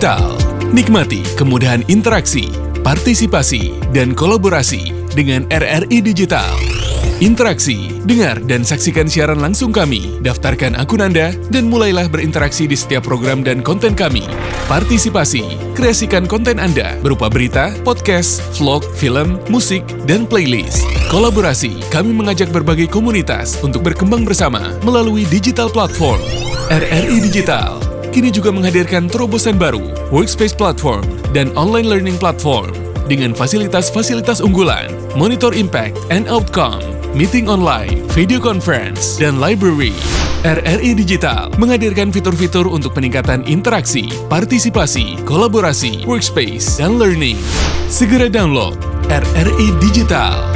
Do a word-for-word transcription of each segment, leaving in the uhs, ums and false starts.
Digital. Nikmati kemudahan interaksi, partisipasi, dan kolaborasi dengan R R I Digital. Interaksi, dengar dan saksikan siaran langsung kami, daftarkan akun Anda, dan mulailah berinteraksi di setiap program dan konten kami. Partisipasi, kreasikan konten Anda berupa berita, podcast, vlog, film, musik, dan playlist. Kolaborasi, kami mengajak berbagai komunitas untuk berkembang bersama melalui digital platform. R R I Digital kini juga menghadirkan terobosan baru, workspace platform, dan online learning platform dengan fasilitas-fasilitas unggulan, monitor impact and outcome, meeting online, video conference, dan library. R R I Digital menghadirkan fitur-fitur untuk peningkatan interaksi, partisipasi, kolaborasi, workspace, dan learning. Segera download R R I Digital.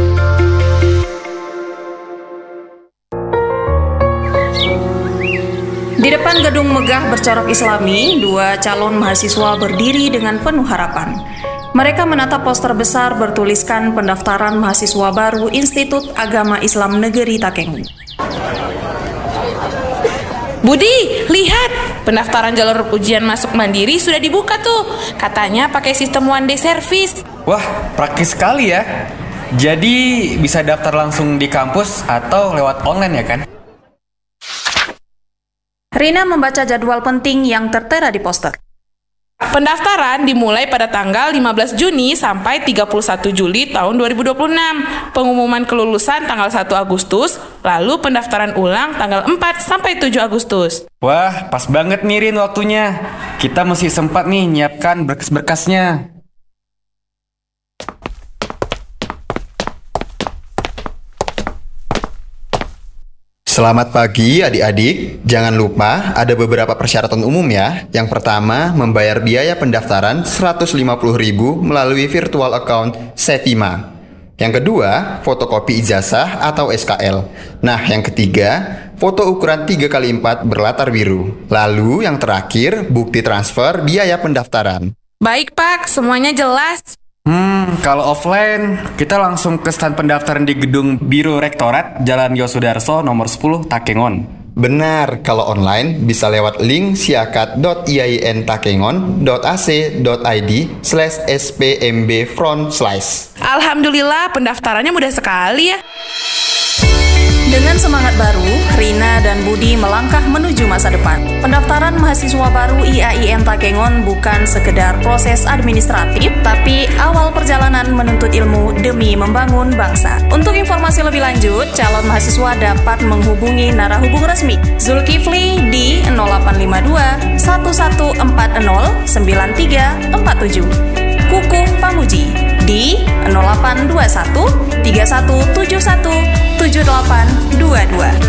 Di depan gedung megah bercorak Islami, dua calon mahasiswa berdiri dengan penuh harapan. Mereka menatap poster besar bertuliskan pendaftaran mahasiswa baru Institut Agama Islam Negeri Takengon. Budi, lihat! Pendaftaran jalur ujian masuk mandiri sudah dibuka tuh. Katanya pakai sistem one day service. Wah, praktis sekali ya. Jadi bisa daftar langsung di kampus atau lewat online ya kan? Rina membaca jadwal penting yang tertera di poster. Pendaftaran dimulai pada tanggal lima belas Juni sampai tiga puluh satu Juli tahun dua ribu dua puluh enam. Pengumuman kelulusan tanggal satu Agustus, lalu pendaftaran ulang tanggal empat sampai tujuh Agustus. Wah, pas banget nih Rin waktunya. Kita mesti sempat nih nyiapkan berkas-berkasnya. Selamat pagi adik-adik, jangan lupa ada beberapa persyaratan umum ya. Yang pertama, membayar biaya pendaftaran seratus lima puluh ribu melalui virtual account Sevima. Yang kedua, fotokopi ijazah atau S K L. Nah, yang ketiga, foto ukuran tiga kali empat berlatar biru. Lalu yang terakhir, bukti transfer biaya pendaftaran. Baik Pak, semuanya jelas. Hmm, kalau offline, kita langsung ke stand pendaftaran di gedung Biro Rektorat, Jalan Yosudarso nomor sepuluh, Takengon. Benar, kalau online bisa lewat link siakat dot iain takengon dot a c dot i d slash s p m b front slash. Alhamdulillah, pendaftarannya mudah sekali ya. Dengan semangat baru, Rina dan Budi melangkah menuju masa depan. Pendaftaran mahasiswa baru I A I N Takengon bukan sekedar proses administratif, tapi awal perjalanan menuntut ilmu demi membangun bangsa. Untuk informasi lebih lanjut, calon mahasiswa dapat menghubungi narahubung resmi Zulkifli di nol delapan lima dua satu satu empat nol sembilan tiga empat tujuh. Kukuh Pamuji di nol delapan dua satu tiga satu tujuh satu tujuh delapan dua dua.